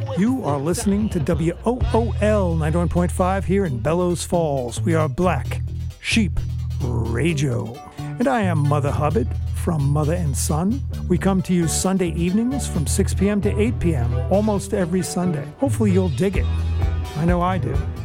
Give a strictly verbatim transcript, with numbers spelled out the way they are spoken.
You are listening to W O O L ninety-one point five here in Bellows Falls. We are Black Sheep Radio. And I am Mother Hubbard from Mother and Son. We come to you Sunday evenings from six p.m. to eight p.m. almost every Sunday. Hopefully you'll dig it. I know I do.